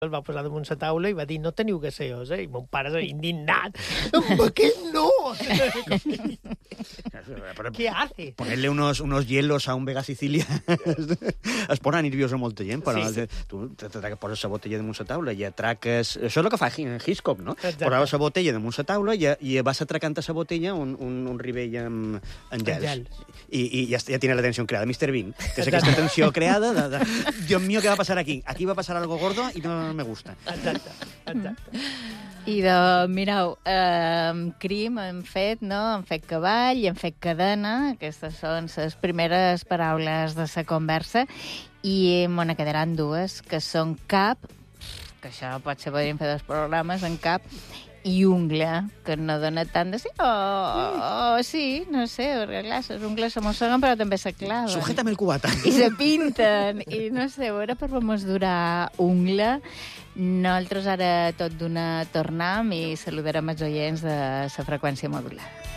el va posar damunt la taula i va dir, no teniu gaseosa? I mon pare indignat. Amb aquest no! ¿Qué hace? Ponerle unos hielos a un Vega Sicilia es pone nervioso molta gent, però sí. Tu poses la botella damunt la taula i atraques... Això és el que fa Hitchcock, no? Posava la botella damunt la taula i vas atracant a la botella un ribell en gels. I ja tiene la tensió creada. Mr. Bean, que és aquesta tensió creada de Dios mío, què va passar aquí? Aquí va passar algo gordo i no me gusta. Exacte. I mireu, crim hem fet, no? Hem fet cavall, hem fet cadena, aquestes són les primeres paraules de la conversa, i me quedaran dues, que són cap, que això potser podríem fer 2 programes, en cap, i ungla, que no dona tant de sí, sí, no sé, perquè clar, les ungles se mosseguen però també se claven. Sujétame el cubata. I se pinten, i no sé, a veure per vamos durar ungla. Nosaltres ara tot d'una tornam i saludarem els oients de la freqüència modulada.